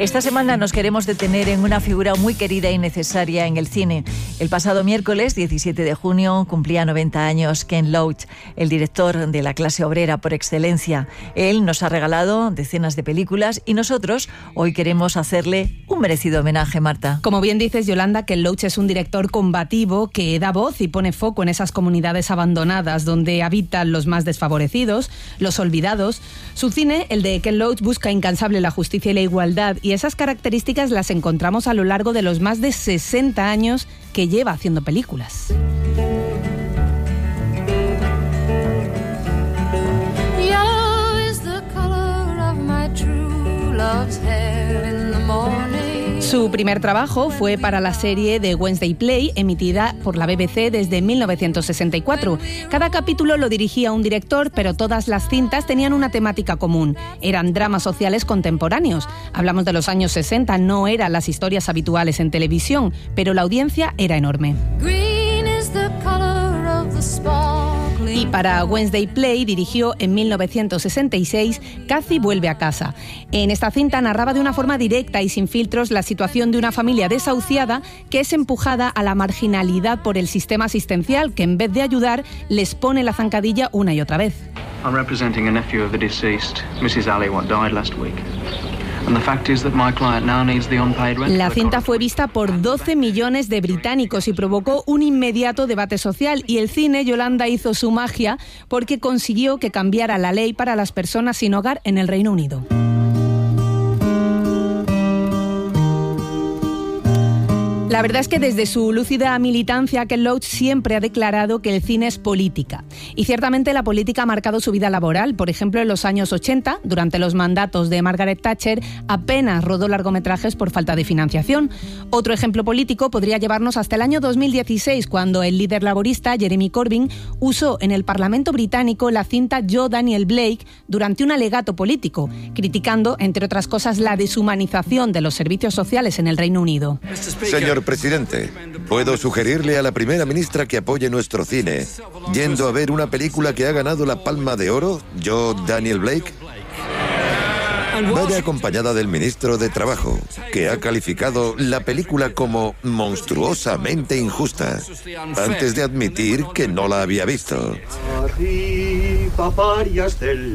Esta semana nos queremos detener en una figura muy querida y necesaria en el cine. El pasado miércoles, 17 de junio, cumplía 90 años Ken Loach, el director de la clase obrera por excelencia. Él nos ha regalado decenas de películas y nosotros hoy queremos hacerle un merecido homenaje, Marta. Como bien dices, Yolanda, Ken Loach es un director combativo que da voz y pone foco en esas comunidades abandonadas donde habitan los más desfavorecidos, los olvidados. Su cine, el de Ken Loach, busca incansable la justicia y la igualdad, y esas características las encontramos a lo largo de los más de 60 años que lleva haciendo películas. Su primer trabajo fue para la serie de Wednesday Play, emitida por la BBC desde 1964. Cada capítulo lo dirigía un director, pero todas las cintas tenían una temática común. Eran dramas sociales contemporáneos. Hablamos de los años 60, no eran las historias habituales en televisión, pero la audiencia era enorme. Y para Wednesday Play dirigió en 1966 Cathy vuelve a casa. En esta cinta narraba de una forma directa y sin filtros la situación de una familia desahuciada que es empujada a la marginalidad por el sistema asistencial, que en vez de ayudar les pone la zancadilla una y otra vez. I'm representing a nephew of the deceased, Mrs. Ali, what died last week. La cinta fue vista por 12 millones de británicos y provocó un inmediato debate social, y el cine, Yolanda, hizo su magia porque consiguió que cambiara la ley para las personas sin hogar en el Reino Unido. La verdad es que desde su lúcida militancia, Ken Loach siempre ha declarado que el cine es política. Y ciertamente la política ha marcado su vida laboral. Por ejemplo, en los años 80, durante los mandatos de Margaret Thatcher, apenas rodó largometrajes por falta de financiación. Otro ejemplo político podría llevarnos hasta el año 2016, cuando el líder laborista, Jeremy Corbyn, usó en el Parlamento británico la cinta Yo, Daniel Blake durante un alegato político, criticando, entre otras cosas, la deshumanización de los servicios sociales en el Reino Unido. Señor presidente, puedo sugerirle a la primera ministra que apoye nuestro cine, yendo a ver una película que ha ganado la Palma de Oro, Yo, Daniel Blake. Vaya acompañada del ministro de Trabajo, que ha calificado la película como monstruosamente injusta, antes de admitir que no la había visto.